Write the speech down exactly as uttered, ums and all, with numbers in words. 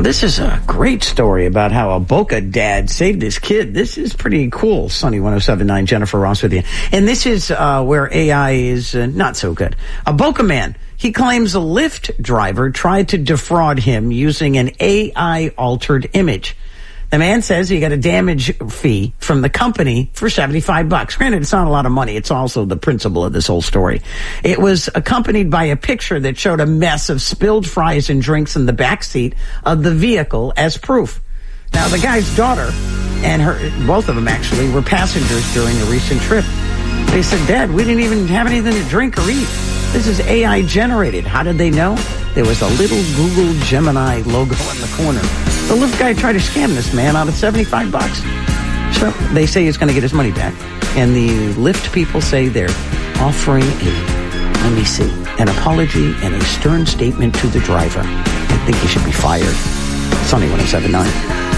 this is a great story about how a Boca dad saved his kid. This is pretty cool. Sunny one oh seven point nine, Jennifer Ross with you. And this is uh, where A I is uh, not so good. A Boca man, he claims a Lyft driver tried to defraud him using an A I-altered image. The man says he got a damage fee from the company for seventy-five bucks. Granted, it's not a lot of money. It's also the principle of this whole story. It was accompanied by a picture that showed a mess of spilled fries and drinks in the backseat of the vehicle as proof. Now, the guy's daughter and her, both of them actually, were passengers during a recent trip. They said, Dad, we didn't even have anything to drink or eat. This is A I generated. How did they know? There was a little Google Gemini logo in the corner. The Lyft guy tried to scam this man out of seventy-five bucks. So they say he's going to get his money back. And the Lyft people say they're offering a, let me see, an apology and a stern statement to the driver. I think he should be fired. Sunny one oh seven point nine.